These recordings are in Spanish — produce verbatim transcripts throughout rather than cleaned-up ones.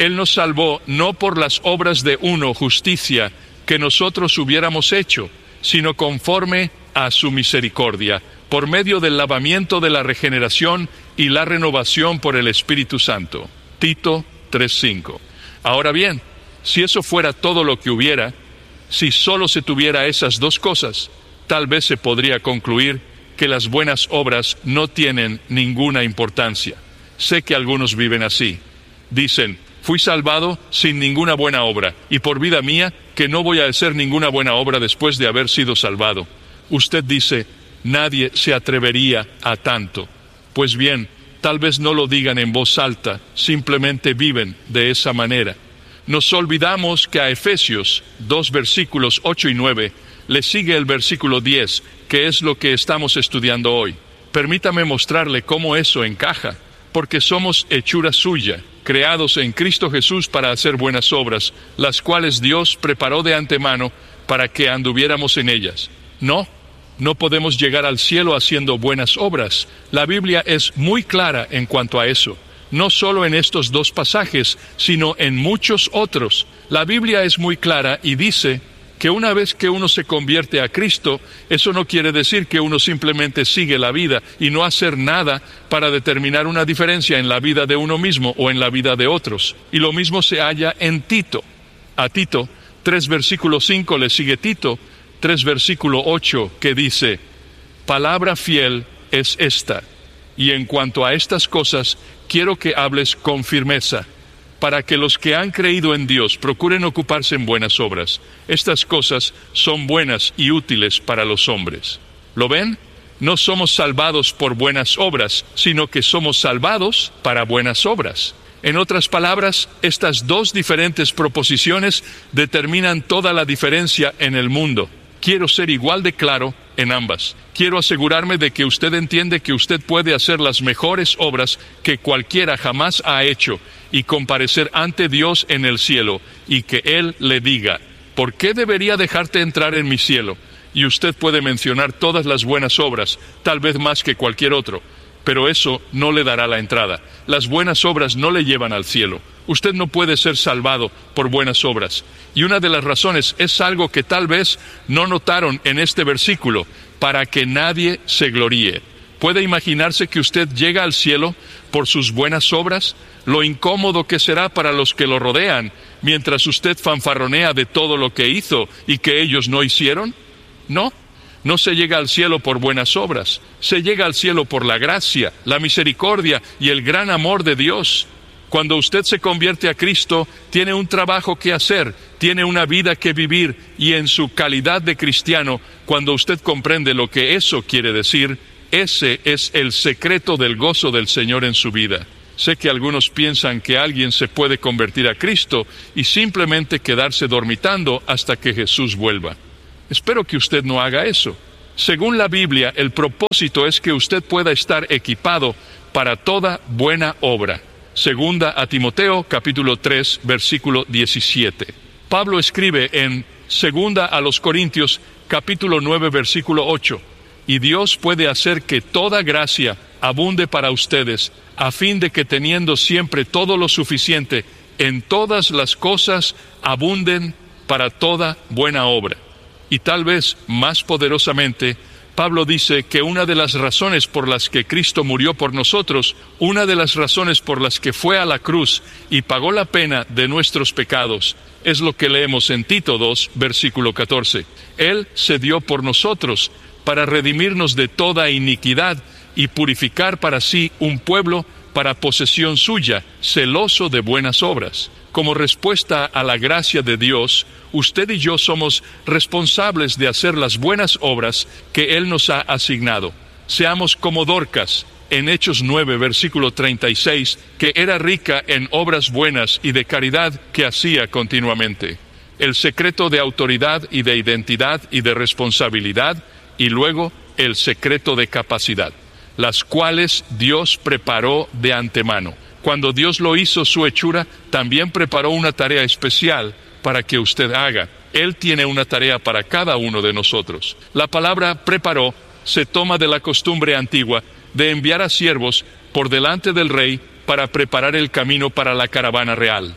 Él nos salvó no por las obras de uno, justicia, que nosotros hubiéramos hecho, sino conforme a su misericordia, por medio del lavamiento de la regeneración y la renovación por el Espíritu Santo. Tito tres cinco. Ahora bien, si eso fuera todo lo que hubiera, si solo se tuviera esas dos cosas, tal vez se podría concluir que las buenas obras no tienen ninguna importancia. Sé que algunos viven así. Dicen, fui salvado sin ninguna buena obra, y por vida mía que no voy a hacer ninguna buena obra después de haber sido salvado. Usted dice, nadie se atrevería a tanto. Pues bien, tal vez no lo digan en voz alta, simplemente viven de esa manera. Nos olvidamos que a Efesios dos versículos ocho y nueve le sigue el versículo diez, que es lo que estamos estudiando hoy. Permítame mostrarle cómo eso encaja, porque somos hechura suya, creados en Cristo Jesús para hacer buenas obras, las cuales Dios preparó de antemano para que anduviéramos en ellas. No, no podemos llegar al cielo haciendo buenas obras. La Biblia es muy clara en cuanto a eso. No solo en estos dos pasajes, sino en muchos otros. La Biblia es muy clara y dice que una vez que uno se convierte a Cristo, eso no quiere decir que uno simplemente sigue la vida y no hacer nada para determinar una diferencia en la vida de uno mismo o en la vida de otros. Y lo mismo se halla en Tito. A Tito, tres versículo cinco le sigue Tito, tres versículo ocho, que dice, palabra fiel es esta, y en cuanto a estas cosas, quiero que hables con firmeza, para que los que han creído en Dios procuren ocuparse en buenas obras. Estas cosas son buenas y útiles para los hombres. ¿Lo ven? No somos salvados por buenas obras, sino que somos salvados para buenas obras. En otras palabras, estas dos diferentes proposiciones determinan toda la diferencia en el mundo. Quiero ser igual de claro en ambas. Quiero asegurarme de que usted entiende que usted puede hacer las mejores obras que cualquiera jamás ha hecho y comparecer ante Dios en el cielo y que Él le diga, ¿por qué debería dejarte entrar en mi cielo? Y usted puede mencionar todas las buenas obras, tal vez más que cualquier otro, pero eso no le dará la entrada. Las buenas obras no le llevan al cielo. Usted no puede ser salvado por buenas obras. Y una de las razones es algo que tal vez no notaron en este versículo, para que nadie se gloríe. ¿Puede imaginarse que usted llega al cielo por sus buenas obras? Lo incómodo que será para los que lo rodean, mientras usted fanfarronea de todo lo que hizo y que ellos no hicieron. No, no se llega al cielo por buenas obras. Se llega al cielo por la gracia, la misericordia y el gran amor de Dios. Cuando usted se convierte a Cristo, tiene un trabajo que hacer, tiene una vida que vivir, y en su calidad de cristiano, cuando usted comprende lo que eso quiere decir, ese es el secreto del gozo del Señor en su vida. Sé que algunos piensan que alguien se puede convertir a Cristo y simplemente quedarse dormitando hasta que Jesús vuelva. Espero que usted no haga eso. Según la Biblia, el propósito es que usted pueda estar equipado para toda buena obra. Segunda a Timoteo, capítulo tres, versículo diecisiete. Pablo escribe en Segunda a los Corintios, capítulo nueve, versículo ocho. Y Dios puede hacer que toda gracia abunde para ustedes, a fin de que teniendo siempre todo lo suficiente, en todas las cosas abunden para toda buena obra. Y tal vez más poderosamente, Pablo dice que una de las razones por las que Cristo murió por nosotros, una de las razones por las que fue a la cruz y pagó la pena de nuestros pecados, es lo que leemos en Tito dos, versículo catorce. Él se dio por nosotros para redimirnos de toda iniquidad y purificar para sí un pueblo para posesión suya, celoso de buenas obras. Como respuesta a la gracia de Dios, usted y yo somos responsables de hacer las buenas obras que Él nos ha asignado. Seamos como Dorcas, en Hechos nueve, versículo treinta y seis, que era rica en obras buenas y de caridad que hacía continuamente. El secreto de autoridad y de identidad y de responsabilidad, y luego el secreto de capacidad, las cuales Dios preparó de antemano. Cuando Dios lo hizo su hechura, también preparó una tarea especial para que usted haga. Él tiene una tarea para cada uno de nosotros. La palabra preparó se toma de la costumbre antigua de enviar a siervos por delante del rey para preparar el camino para la caravana real.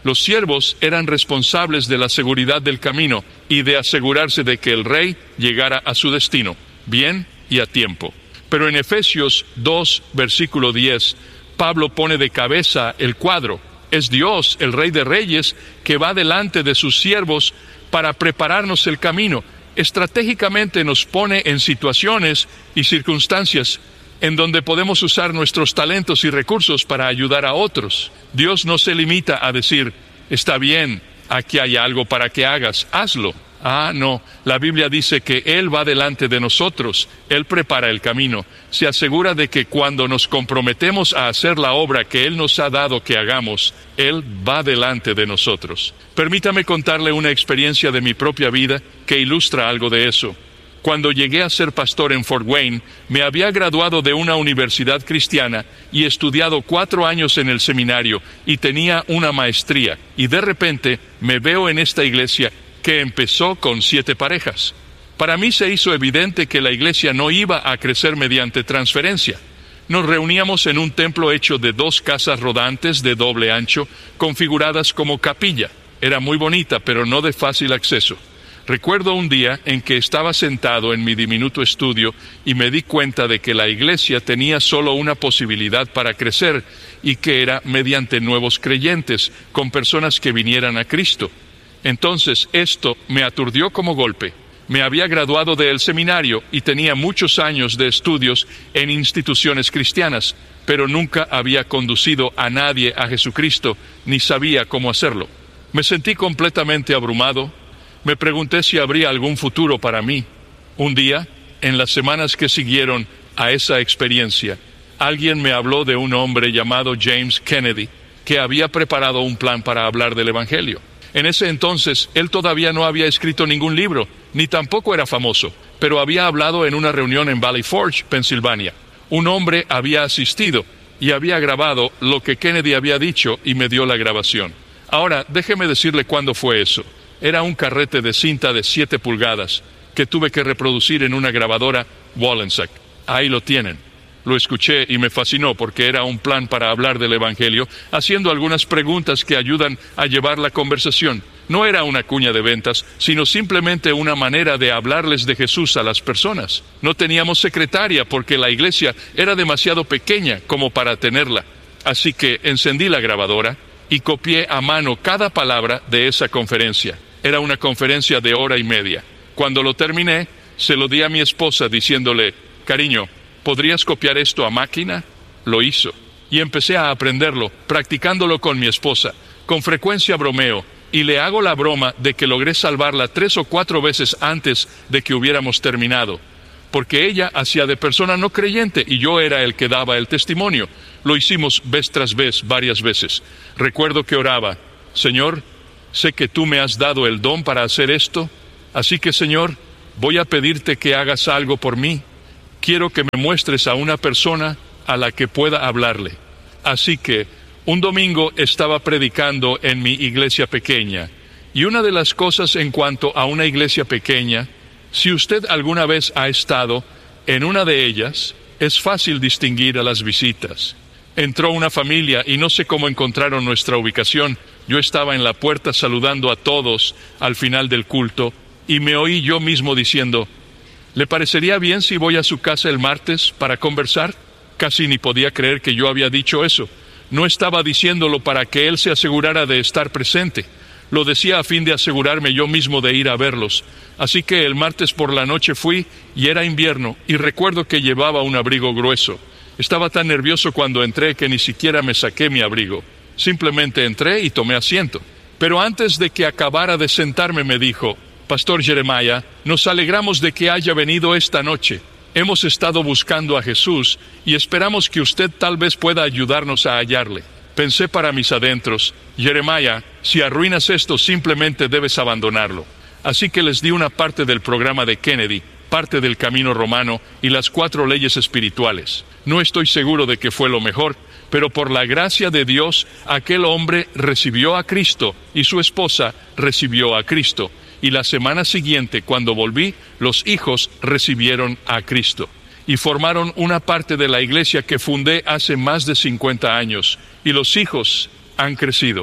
Los siervos eran responsables de la seguridad del camino y de asegurarse de que el rey llegara a su destino, bien y a tiempo. Pero en Efesios dos, versículo diez, Pablo pone de cabeza el cuadro. Es Dios, el Rey de Reyes, que va delante de sus siervos para prepararnos el camino. Estratégicamente nos pone en situaciones y circunstancias en donde podemos usar nuestros talentos y recursos para ayudar a otros. Dios no se limita a decir, está bien, aquí hay algo para que hagas, hazlo. Ah, no, la Biblia dice que Él va delante de nosotros, Él prepara el camino, se asegura de que cuando nos comprometemos a hacer la obra que Él nos ha dado que hagamos, Él va delante de nosotros. Permítame contarle una experiencia de mi propia vida que ilustra algo de eso. Cuando llegué a ser pastor en Fort Wayne, me había graduado de una universidad cristiana y estudiado cuatro años en el seminario y tenía una maestría. Y de repente me veo en esta iglesia que empezó con siete parejas. Para mí se hizo evidente que la iglesia no iba a crecer mediante transferencia. Nos reuníamos en un templo hecho de dos casas rodantes de doble ancho, configuradas como capilla. Era muy bonita, pero no de fácil acceso. Recuerdo un día en que estaba sentado en mi diminuto estudio y me di cuenta de que la iglesia tenía solo una posibilidad para crecer y que era mediante nuevos creyentes, con personas que vinieran a Cristo. Entonces esto me aturdió como golpe. Me había graduado del seminario y tenía muchos años de estudios en instituciones cristianas, pero nunca había conducido a nadie a Jesucristo, ni sabía cómo hacerlo. Me sentí completamente abrumado. Me pregunté si habría algún futuro para mí. Un día, en las semanas que siguieron a esa experiencia, alguien me habló de un hombre llamado James Kennedy, que había preparado un plan para hablar del Evangelio. En ese entonces, él todavía no había escrito ningún libro, ni tampoco era famoso, pero había hablado en una reunión en Valley Forge, Pensilvania. Un hombre había asistido y había grabado lo que Kennedy había dicho y me dio la grabación. Ahora, déjeme decirle cuándo fue eso. Era un carrete de cinta de siete pulgadas que tuve que reproducir en una grabadora Wallensack. Ahí lo tienen. Lo escuché y me fascinó porque era un plan para hablar del Evangelio, haciendo algunas preguntas que ayudan a llevar la conversación. No era una cuña de ventas, sino simplemente una manera de hablarles de Jesús a las personas. No teníamos secretaria porque la iglesia era demasiado pequeña como para tenerla. Así que encendí la grabadora y copié a mano cada palabra de esa conferencia. Era una conferencia de hora y media. Cuando lo terminé, se lo di a mi esposa diciéndole, cariño, ¿podrías copiar esto a máquina? Lo hizo. Y empecé a aprenderlo, practicándolo con mi esposa. Con frecuencia bromeo, y le hago la broma de que logré salvarla tres o cuatro veces antes de que hubiéramos terminado. Porque ella hacía de persona no creyente y yo era el que daba el testimonio. Lo hicimos vez tras vez, varias veces. Recuerdo que oraba, Señor, sé que tú me has dado el don para hacer esto, así que, Señor, voy a pedirte que hagas algo por mí. Quiero que me muestres a una persona a la que pueda hablarle. Así que, un domingo estaba predicando en mi iglesia pequeña, y una de las cosas en cuanto a una iglesia pequeña, si usted alguna vez ha estado en una de ellas, es fácil distinguir a las visitas. Entró una familia y no sé cómo encontraron nuestra ubicación. Yo estaba en la puerta saludando a todos al final del culto y me oí yo mismo diciendo, ¿le parecería bien si voy a su casa el martes para conversar? Casi ni podía creer que yo había dicho eso. No estaba diciéndolo para que él se asegurara de estar presente. Lo decía a fin de asegurarme yo mismo de ir a verlos. Así que el martes por la noche fui y era invierno y recuerdo que llevaba un abrigo grueso. Estaba tan nervioso cuando entré que ni siquiera me saqué mi abrigo. Simplemente entré y tomé asiento. Pero antes de que acabara de sentarme me dijo, Pastor Jeremiah, nos alegramos de que haya venido esta noche. Hemos estado buscando a Jesús y esperamos que usted tal vez pueda ayudarnos a hallarle. Pensé para mis adentros, Jeremiah, si arruinas esto simplemente debes abandonarlo. Así que les di una parte del programa de Kennedy, parte del camino romano y las cuatro leyes espirituales. No estoy seguro de que fue lo mejor, pero por la gracia de Dios, aquel hombre recibió a Cristo y su esposa recibió a Cristo. Y la semana siguiente, cuando volví, los hijos recibieron a Cristo. Y formaron una parte de la iglesia que fundé hace más de cincuenta años. Y los hijos han crecido.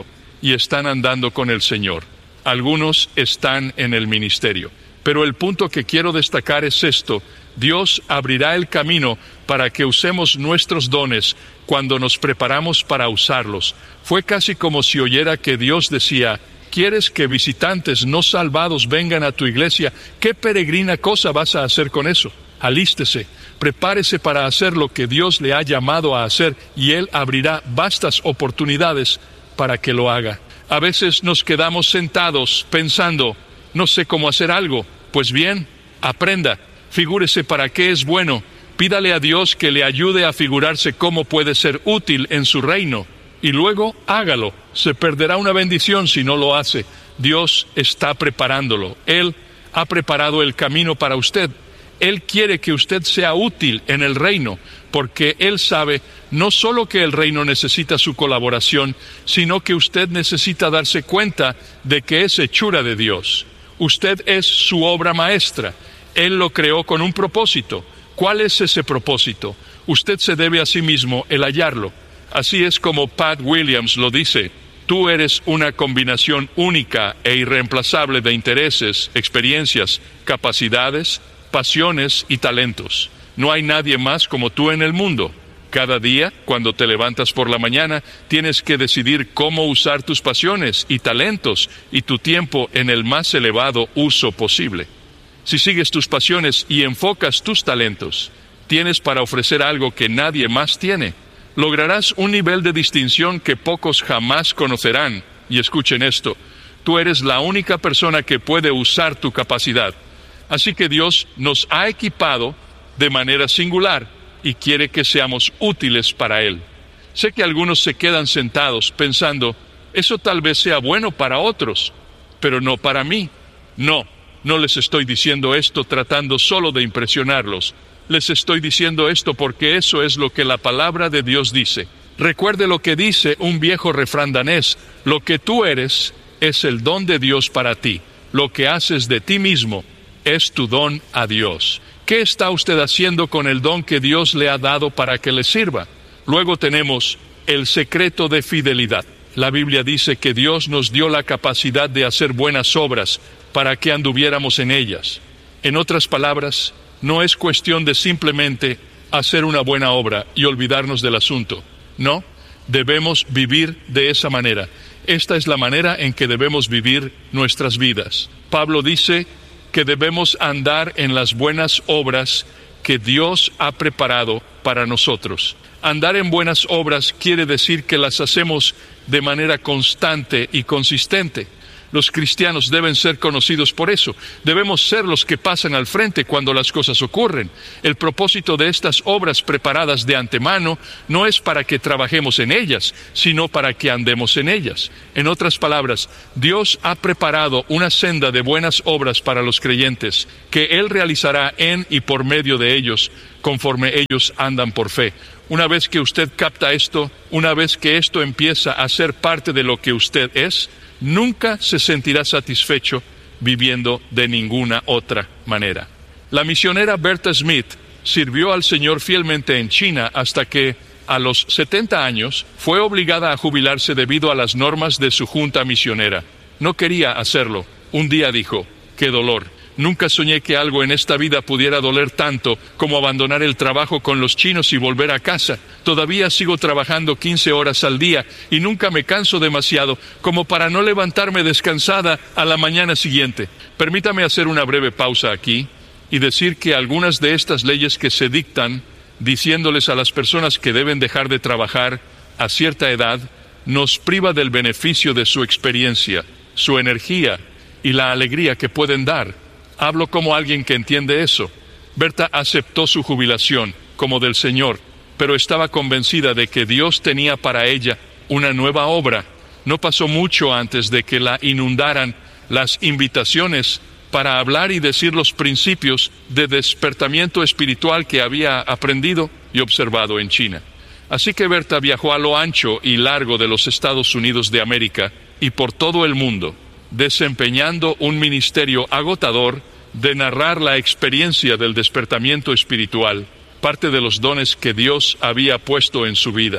y están andando con el Señor. Algunos están en el ministerio. Pero el punto que quiero destacar es esto: Dios abrirá el camino para que usemos nuestros dones cuando nos preparamos para usarlos. Fue casi como si oyera que Dios decía: ¿quieres que visitantes no salvados vengan a tu iglesia? ¿Qué peregrina cosa vas a hacer con eso? Alístese, prepárese para hacer lo que Dios le ha llamado a hacer, y Él abrirá vastas oportunidades para que lo haga. A veces nos quedamos sentados pensando: no sé cómo hacer algo. Pues bien, aprenda, figúrese para qué es bueno, pídale a Dios que le ayude a figurarse cómo puede ser útil en su reino, y luego hágalo. Se perderá una bendición si no lo hace. Dios está preparándolo. Él ha preparado el camino para usted. Él quiere que usted sea útil en el reino, porque Él sabe no solo que el reino necesita su colaboración, sino que usted necesita darse cuenta de que es hechura de Dios. Usted es su obra maestra. Él lo creó con un propósito. ¿Cuál es ese propósito? Usted se debe a sí mismo el hallarlo. Así es como Pat Williams lo dice: tú eres una combinación única e irreemplazable de intereses, experiencias, capacidades, pasiones y talentos. No hay nadie más como tú en el mundo. Cada día, cuando te levantas por la mañana, tienes que decidir cómo usar tus pasiones y talentos y tu tiempo en el más elevado uso posible. Si sigues tus pasiones y enfocas tus talentos, tienes para ofrecer algo que nadie más tiene. Lograrás un nivel de distinción que pocos jamás conocerán. Y escuchen esto: tú eres la única persona que puede usar tu capacidad. Así que Dios nos ha equipado de manera singular y quiere que seamos útiles para Él. Sé que algunos se quedan sentados pensando: eso tal vez sea bueno para otros, pero no para mí. No, no les estoy diciendo esto tratando solo de impresionarlos. Les estoy diciendo esto porque eso es lo que la palabra de Dios dice. Recuerde lo que dice un viejo refrán danés: lo que tú eres es el don de Dios para ti. Lo que haces de ti mismo es tu don a Dios. ¿Qué está usted haciendo con el don que Dios le ha dado para que le sirva? Luego tenemos el secreto de fidelidad. La Biblia dice que Dios nos dio la capacidad de hacer buenas obras para que anduviéramos en ellas. En otras palabras, no es cuestión de simplemente hacer una buena obra y olvidarnos del asunto. No, debemos vivir de esa manera. Esta es la manera en que debemos vivir nuestras vidas. Pablo dice que debemos andar en las buenas obras que Dios ha preparado para nosotros. Andar en buenas obras quiere decir que las hacemos de manera constante y consistente. Los cristianos deben ser conocidos por eso. Debemos ser los que pasan al frente cuando las cosas ocurren. El propósito de estas obras preparadas de antemano no es para que trabajemos en ellas, sino para que andemos en ellas. En otras palabras, Dios ha preparado una senda de buenas obras para los creyentes, que Él realizará en y por medio de ellos, conforme ellos andan por fe. Una vez que usted capta esto, una vez que esto empieza a ser parte de lo que usted es, nunca se sentirá satisfecho viviendo de ninguna otra manera. La misionera Bertha Smith sirvió al Señor fielmente en China hasta que, a los setenta años, fue obligada a jubilarse debido a las normas de su junta misionera. No quería hacerlo. Un día dijo: ¡qué dolor! Nunca soñé que algo en esta vida pudiera doler tanto como abandonar el trabajo con los chinos y volver a casa. Todavía sigo trabajando quince horas al día y nunca me canso demasiado como para no levantarme descansada a la mañana siguiente. Permítame hacer una breve pausa aquí y decir que algunas de estas leyes que se dictan, diciéndoles a las personas que deben dejar de trabajar a cierta edad, nos priva del beneficio de su experiencia, su energía y la alegría que pueden dar. Hablo como alguien que entiende eso. Berta aceptó su jubilación como del Señor, pero estaba convencida de que Dios tenía para ella una nueva obra. No pasó mucho antes de que la inundaran las invitaciones para hablar y decir los principios de despertamiento espiritual que había aprendido y observado en China. Así que Berta viajó a lo ancho y largo de los Estados Unidos de América y por todo el mundo, desempeñando un ministerio agotador de narrar la experiencia del despertamiento espiritual, parte de los dones que Dios había puesto en su vida.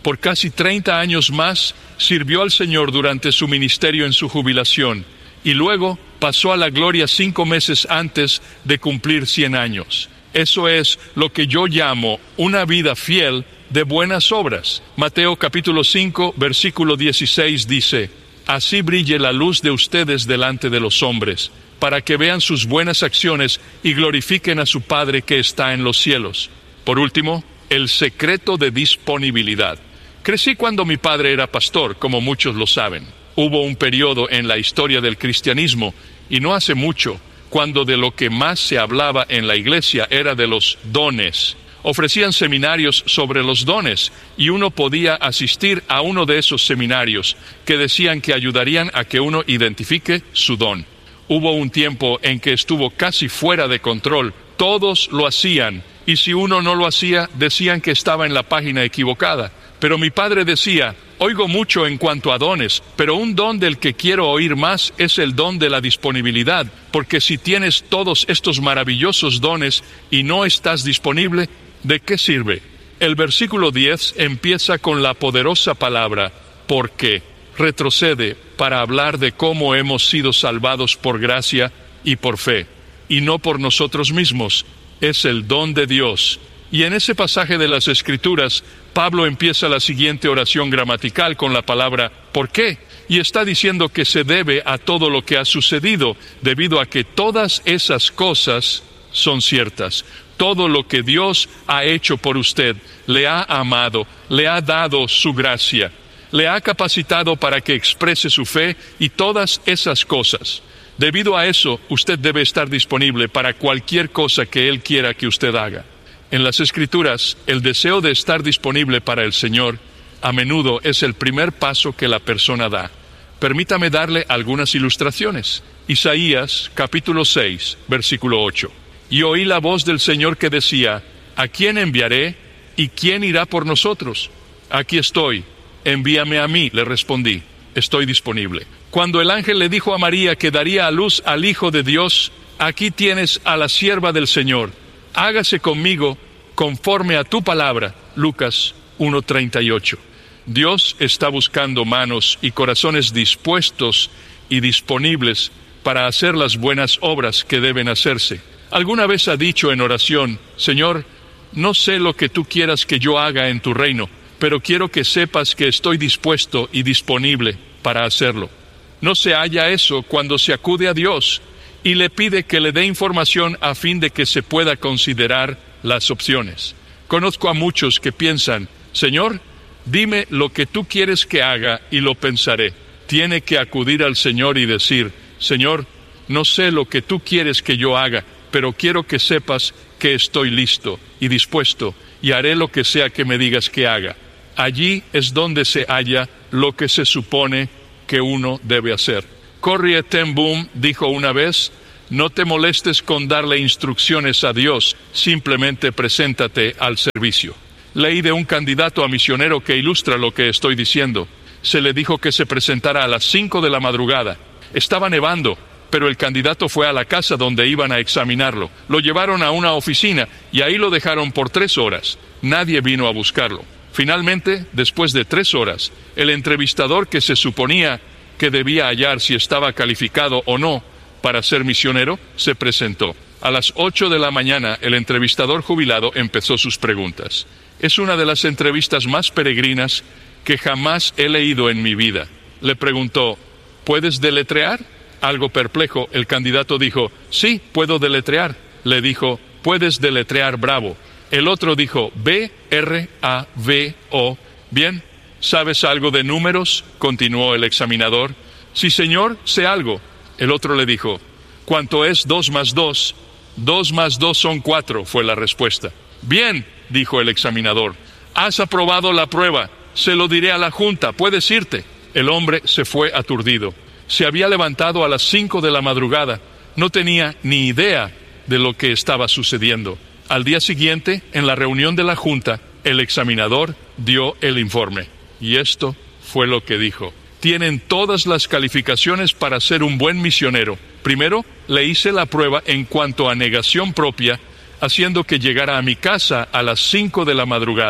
Por casi treinta años más sirvió al Señor durante su ministerio en su jubilación, y luego pasó a la gloria cinco meses antes de cumplir cien años. Eso es lo que yo llamo una vida fiel de buenas obras. Mateo capítulo cinco, versículo dieciséis dice: Así brille la luz de ustedes delante de los hombres, para que vean sus buenas acciones y glorifiquen a su Padre que está en los cielos. Por último, el secreto de disponibilidad. Crecí cuando mi padre era pastor, como muchos lo saben. Hubo un periodo en la historia del cristianismo, y no hace mucho, cuando de lo que más se hablaba en la iglesia era de los dones. Ofrecían seminarios sobre los dones, y uno podía asistir a uno de esos seminarios que decían que ayudarían a que uno identifique su don. Hubo un tiempo en que estuvo casi fuera de control. Todos lo hacían, y si uno no lo hacía, decían que estaba en la página equivocada. Pero mi padre decía: oigo mucho en cuanto a dones, pero un don del que quiero oír más es el don de la disponibilidad, porque si tienes todos estos maravillosos dones y no estás disponible, ¿de qué sirve? El versículo diez empieza con la poderosa palabra «¿por qué?». Retrocede para hablar de cómo hemos sido salvados por gracia y por fe, y no por nosotros mismos. Es el don de Dios. Y en ese pasaje de las Escrituras, Pablo empieza la siguiente oración gramatical con la palabra «¿por qué?». Y está diciendo que se debe a todo lo que ha sucedido, debido a que todas esas cosas son ciertas. Todo lo que Dios ha hecho por usted, le ha amado, le ha dado su gracia, le ha capacitado para que exprese su fe y todas esas cosas. Debido a eso, usted debe estar disponible para cualquier cosa que Él quiera que usted haga. En las Escrituras, el deseo de estar disponible para el Señor a menudo es el primer paso que la persona da. Permítame darle algunas ilustraciones. Isaías, capítulo seis, versículo ocho. Y oí la voz del Señor que decía: ¿a quién enviaré? ¿Y quién irá por nosotros? Aquí estoy, envíame a mí, le respondí, estoy disponible. Cuando el ángel le dijo a María que daría a luz al Hijo de Dios: aquí tienes a la sierva del Señor, hágase conmigo conforme a tu palabra. Lucas uno treinta y ocho. Dios está buscando manos y corazones dispuestos y disponibles para hacer las buenas obras que deben hacerse. ¿Alguna vez ha dicho en oración: Señor, no sé lo que tú quieras que yo haga en tu reino, pero quiero que sepas que estoy dispuesto y disponible para hacerlo? No se halla eso cuando se acude a Dios y le pide que le dé información a fin de que se pueda considerar las opciones. Conozco a muchos que piensan: Señor, dime lo que tú quieres que haga y lo pensaré. Tiene que acudir al Señor y decir: Señor, no sé lo que tú quieres que yo haga, pero quiero que sepas que estoy listo y dispuesto y haré lo que sea que me digas que haga. Allí es donde se halla lo que se supone que uno debe hacer. Corrie ten Boom dijo una vez: no te molestes con darle instrucciones a Dios, simplemente preséntate al servicio. Leí de un candidato a misionero que ilustra lo que estoy diciendo. Se le dijo que se presentara a las cinco de la madrugada. Estaba nevando, pero el candidato fue a la casa donde iban a examinarlo. Lo llevaron a una oficina y ahí lo dejaron por tres horas. Nadie vino a buscarlo. Finalmente, después de tres horas, el entrevistador que se suponía que debía hallar si estaba calificado o no para ser misionero, se presentó. A las ocho de la mañana, el entrevistador jubilado empezó sus preguntas. Es una de las entrevistas más peregrinas que jamás he leído en mi vida. Le preguntó: ¿puedes deletrear? Algo perplejo, el candidato dijo: sí, puedo deletrear. Le dijo: ¿puedes deletrear Bravo? El otro dijo: B R A V O. Bien, ¿sabes algo de números?, continuó el examinador. Sí, señor, sé algo. El otro le dijo: ¿cuánto es dos más dos? Dos más dos son cuatro, fue la respuesta. Bien, dijo el examinador, has aprobado la prueba. Se lo diré a la junta, puedes irte. El hombre se fue aturdido. Se había levantado a las cinco de la madrugada. No tenía ni idea de lo que estaba sucediendo. Al día siguiente, en la reunión de la junta, el examinador dio el informe. Y esto fue lo que dijo: tienen todas las calificaciones para ser un buen misionero. Primero, le hice la prueba en cuanto a negación propia, haciendo que llegara a mi casa a las cinco de la madrugada.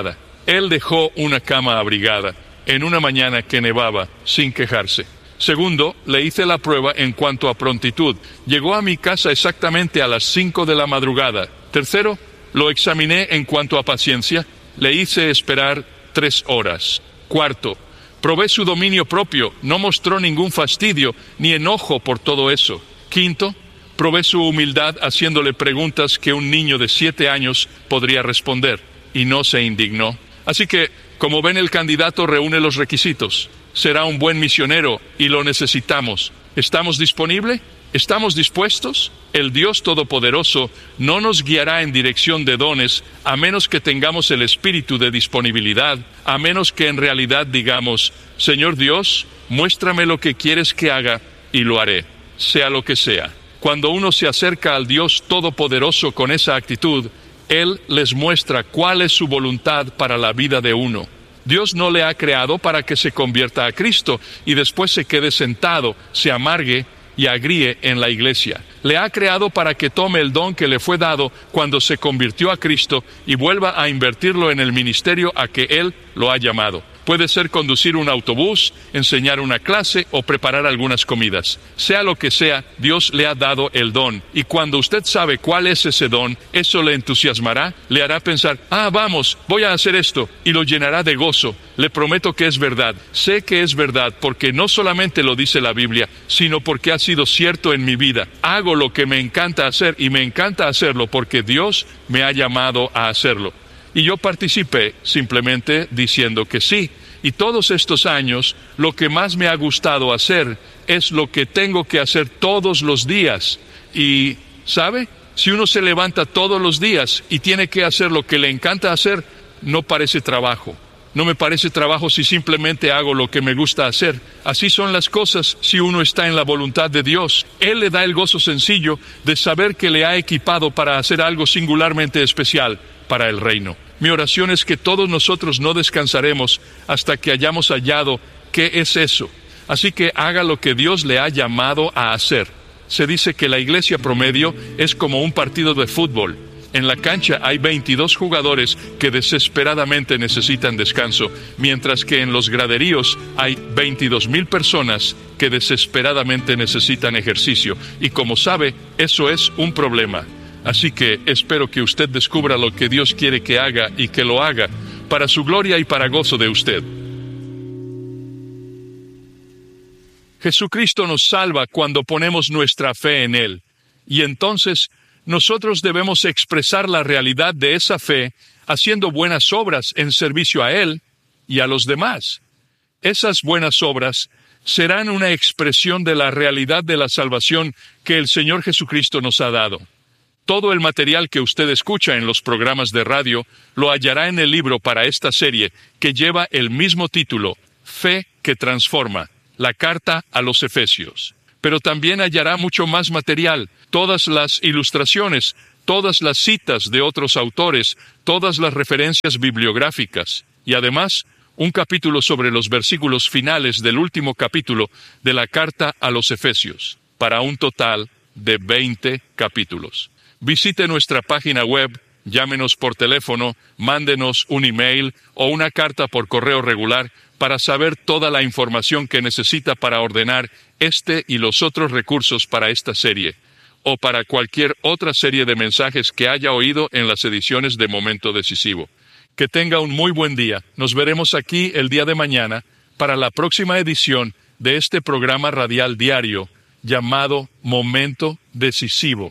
Él dejó una cama abrigada en una mañana que nevaba sin quejarse. Segundo, le hice la prueba en cuanto a prontitud. Llegó a mi casa exactamente a las cinco de la madrugada. Tercero, lo examiné en cuanto a paciencia. Le hice esperar tres horas. Cuarto, probé su dominio propio. No mostró ningún fastidio ni enojo por todo eso. Quinto, probé su humildad haciéndole preguntas que un niño de siete años podría responder, y no se indignó. Así que, como ven, el candidato reúne los requisitos. Será un buen misionero y lo necesitamos. ¿Estamos disponibles? ¿Estamos dispuestos? El Dios Todopoderoso no nos guiará en dirección de dones a menos que tengamos el espíritu de disponibilidad, a menos que en realidad digamos, Señor Dios, muéstrame lo que quieres que haga y lo haré, sea lo que sea. Cuando uno se acerca al Dios Todopoderoso con esa actitud, Él les muestra cuál es su voluntad para la vida de uno. Dios no le ha creado para que se convierta a Cristo y después se quede sentado, se amargue y agríe en la iglesia. Le ha creado para que tome el don que le fue dado cuando se convirtió a Cristo y vuelva a invertirlo en el ministerio a que Él lo ha llamado. Puede ser conducir un autobús, enseñar una clase o preparar algunas comidas. Sea lo que sea, Dios le ha dado el don. Y cuando usted sabe cuál es ese don, eso le entusiasmará, le hará pensar, ah, vamos, voy a hacer esto, y lo llenará de gozo. Le prometo que es verdad. Sé que es verdad porque no solamente lo dice la Biblia, sino porque ha sido cierto en mi vida. Hago lo que me encanta hacer y me encanta hacerlo porque Dios me ha llamado a hacerlo. Y yo participé simplemente diciendo que sí. Y todos estos años, lo que más me ha gustado hacer es lo que tengo que hacer todos los días. Y, ¿sabe? Si uno se levanta todos los días y tiene que hacer lo que le encanta hacer, no parece trabajo. No me parece trabajo si simplemente hago lo que me gusta hacer. Así son las cosas si uno está en la voluntad de Dios. Él le da el gozo sencillo de saber que le ha equipado para hacer algo singularmente especial para el reino. Mi oración es que todos nosotros no descansaremos hasta que hayamos hallado qué es eso. Así que haga lo que Dios le ha llamado a hacer. Se dice que la iglesia promedio es como un partido de fútbol. En la cancha hay veintidós jugadores que desesperadamente necesitan descanso, mientras que en los graderíos hay veintidós mil personas que desesperadamente necesitan ejercicio. Y como sabe, eso es un problema. Así que espero que usted descubra lo que Dios quiere que haga y que lo haga para su gloria y para gozo de usted. Jesucristo nos salva cuando ponemos nuestra fe en Él, y entonces nosotros debemos expresar la realidad de esa fe haciendo buenas obras en servicio a Él y a los demás. Esas buenas obras serán una expresión de la realidad de la salvación que el Señor Jesucristo nos ha dado. Todo el material que usted escucha en los programas de radio lo hallará en el libro para esta serie que lleva el mismo título, Fe que Transforma, la carta a los Efesios. Pero también hallará mucho más material, todas las ilustraciones, todas las citas de otros autores, todas las referencias bibliográficas, y además un capítulo sobre los versículos finales del último capítulo de la carta a los Efesios, para un total de veinte capítulos. Visite nuestra página web, llámenos por teléfono, mándenos un email o una carta por correo regular para saber toda la información que necesita para ordenar este y los otros recursos para esta serie, o para cualquier otra serie de mensajes que haya oído en las ediciones de Momento Decisivo. Que tenga un muy buen día. Nos veremos aquí el día de mañana para la próxima edición de este programa radial diario llamado Momento Decisivo.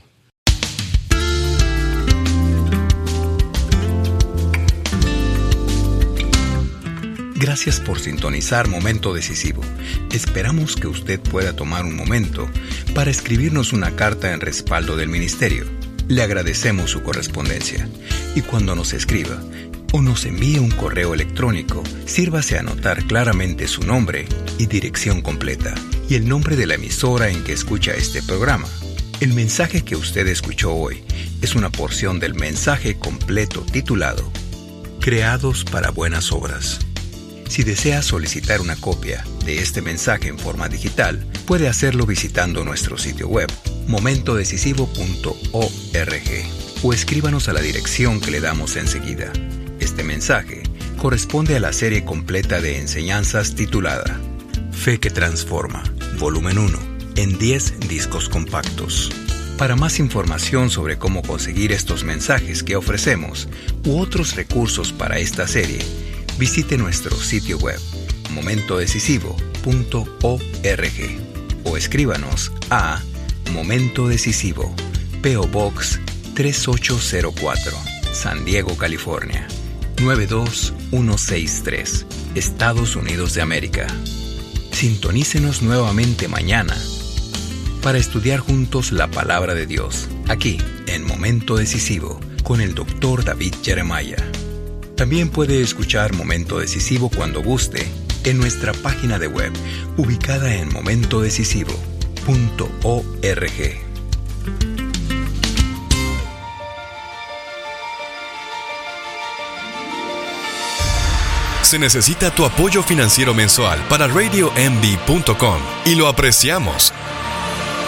Gracias por sintonizar Momento Decisivo. Esperamos que usted pueda tomar un momento para escribirnos una carta en respaldo del ministerio. Le agradecemos su correspondencia. Y cuando nos escriba o nos envíe un correo electrónico, sírvase a anotar claramente su nombre y dirección completa y el nombre de la emisora en que escucha este programa. El mensaje que usted escuchó hoy es una porción del mensaje completo titulado Creados para Buenas Obras. Si desea solicitar una copia de este mensaje en forma digital, puede hacerlo visitando nuestro sitio web, momento decisivo punto org, o escríbanos a la dirección que le damos enseguida. Este mensaje corresponde a la serie completa de enseñanzas titulada Fe que Transforma, volumen uno, en diez discos compactos. Para más información sobre cómo conseguir estos mensajes que ofrecemos u otros recursos para esta serie, visite nuestro sitio web momento decisivo punto org o escríbanos a Momento Decisivo, P O Box tres ocho cero cuatro, San Diego, California nueve dos uno seis tres, Estados Unidos de América. Sintonícenos nuevamente mañana para estudiar juntos la palabra de Dios, aquí en Momento Decisivo con el doctor David Jeremiah. También puede escuchar Momento Decisivo cuando guste en nuestra página de web ubicada en momento decisivo punto org. Se necesita tu apoyo financiero mensual para radio m b punto com y lo apreciamos.